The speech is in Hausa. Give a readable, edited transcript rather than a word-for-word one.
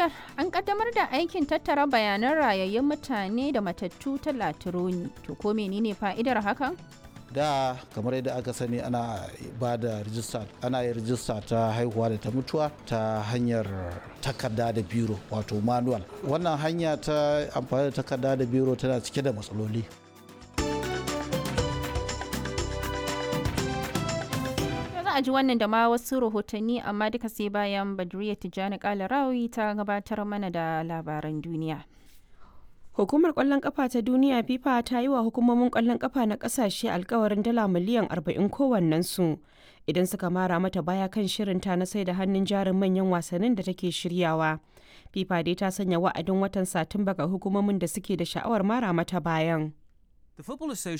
Najeriya an kaddamar da aikin tattara bayanan rayayyun mutane da matattu ta Latironi. To ko menene fa'idar hakan? Da kamar yadda aka sani ana ba da rijista, ana yin rijista ta haihuwa da ta mutuwa ta hanyar takarda da biro, wato manual. Wannan hanya ta amfani da takarda da biro tana cike da matsaloli. Za a ji wannan da ma wasu rahotanni, amma duka sai bayan Badriya Tijjani Kalarawi ta gabatar mana da labaran duniya. Hukumar ƙwallon ƙafa ta duniya FIFA ta yi wa hukumomin ƙwallon ƙafa na ƙasashe alkawarin dala miliyan 40 kowannensu idan suka mara mata baya kan shirinta na sai da hannun jarin manyan wasannin da take shiryawa. FIFA dai ta sanya wa'adin watan Satumba ga hukumomin da suke da sha'awar mara mata bayan. The Football Association